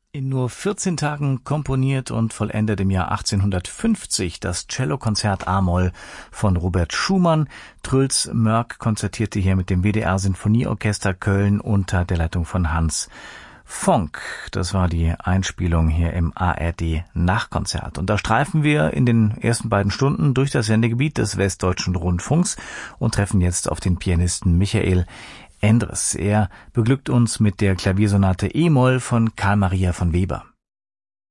In nur 14 Tagen komponiert und vollendet im Jahr 1850 das Cellokonzert A-Moll von Robert Schumann. Truls Mörk konzertierte hier mit dem WDR Sinfonieorchester Köln unter der Leitung von Hans Fonck. Das war die Einspielung hier im ARD Nachkonzert. Und da streifen wir in den ersten beiden Stunden durch das Sendegebiet des Westdeutschen Rundfunks und treffen jetzt auf den Pianisten Michael Endres. Er beglückt uns mit der Klaviersonate E-Moll von Carl Maria von Weber.